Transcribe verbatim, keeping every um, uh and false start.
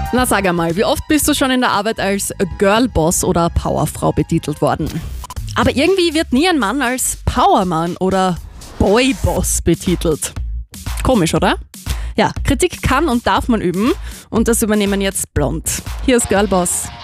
Na sag einmal, wie oft bist du schon in der Arbeit als Girlboss oder Powerfrau betitelt worden? Aber irgendwie wird nie ein Mann als Powermann oder Boyboss betitelt. Komisch, oder? Ja, Kritik kann und darf man üben und das übernehmen jetzt Blond. Hier ist Girlboss.